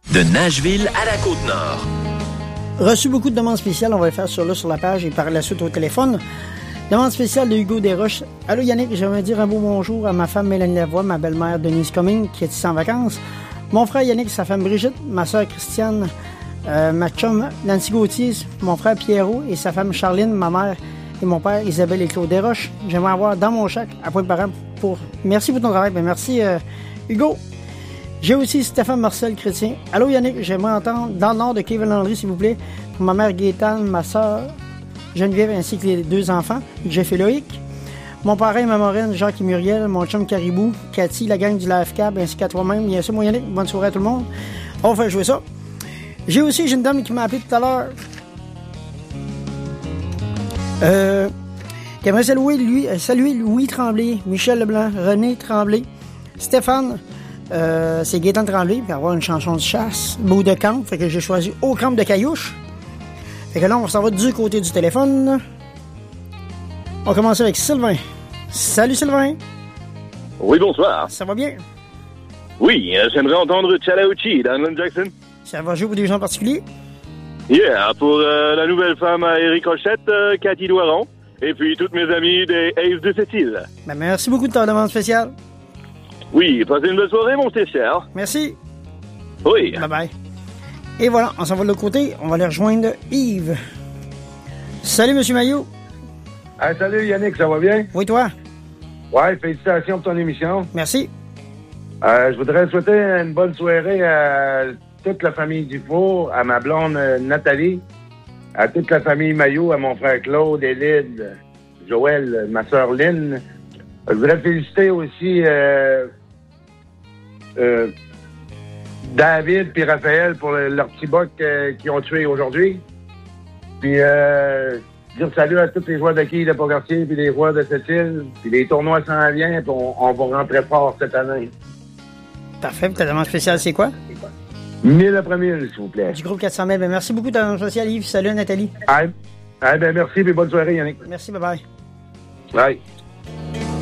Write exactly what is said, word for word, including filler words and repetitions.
De Nashville à la Côte-Nord. Reçu beaucoup de demandes spéciales, on va le faire sur là sur la page et par la suite au téléphone. Demande spéciale de Hugo Desroches. Allô Yannick, j'aimerais dire un beau bonjour à ma femme Mélanie Lavoie, ma belle-mère Denise Cumming qui est ici en vacances, mon frère Yannick, sa femme Brigitte, ma soeur Christiane, euh, ma chum Nancy Gauthier, mon frère Pierrot et sa femme Charline, ma mère et mon père Isabelle et Claude Desroches. J'aimerais avoir dans mon chèque à point de parent pour... Merci pour ton travail. Ben, merci euh, Hugo. J'ai aussi Stéphane Marcel Chrétien. Allô Yannick, j'aimerais entendre dans le nord de Kevin Landry, s'il vous plaît, pour ma mère Gaétane, ma soeur Geneviève ainsi que les deux enfants, Jeff et Loïc. Mon parrain, ma marraine, Jacques et Muriel, mon chum Caribou, Cathy, la gang du Life Cab, ainsi qu'à toi-même. Bien sûr, mon Yannick, bonne soirée à tout le monde. On va faire jouer ça. J'ai aussi j'ai une dame qui m'a appelé tout à l'heure. Euh, qui aimerait saluer, lui, saluer Louis Tremblay, Michel Leblanc, René Tremblay, Stéphane, euh, c'est Gaétan Tremblay, puis avoir une chanson de chasse, Beau de camp, fait que j'ai choisi Au camp de Caillouche. Fait que là, on s'en va du côté du téléphone. On commence avec Sylvain. Salut Sylvain. Oui, bonsoir. Ça va bien? Oui, euh, j'aimerais entendre Chattahoochee d'Alan Jackson. Ça va jouer pour des gens particuliers? Yeah, pour euh, la nouvelle femme à Éric Rochette, euh, Cathy Doiron, et puis toutes mes amies des Aces de Cécile. Ben, merci beaucoup de ta demande spéciale. Oui, passez une bonne soirée, mon cher. Merci. Oui. Bye bye. Et voilà, on s'en va de l'autre côté. On va aller rejoindre Yves. Salut, Monsieur Maillot. Hey, salut Yannick, ça va bien? Oui, toi? Ouais, félicitations pour ton émission. Merci. Euh, je voudrais souhaiter une bonne soirée à toute la famille Dufour, à ma blonde euh, Nathalie, à toute la famille Maillot, à mon frère Claude, Élide, Joël, ma sœur Lynn. Je voudrais féliciter aussi euh, euh, David et Raphaël pour le, leur petit boc euh, qu'ils ont tué aujourd'hui. Puis euh, dire salut à tous les joueurs de quilles de Pont-Cartier puis les joueurs de Sept-Îles. Puis les tournois s'en viennent, puis on, on va rentrer fort cette année. Parfait. Ta demande spéciale, c'est quoi? mille après mille, s'il vous plaît. Du groupe quatre cent mille. Ben, merci beaucoup de ta demande spéciale, Yves. Salut, Nathalie. Ah, ah, ben merci, et bonne soirée, Yannick. Merci, bye-bye. Bye.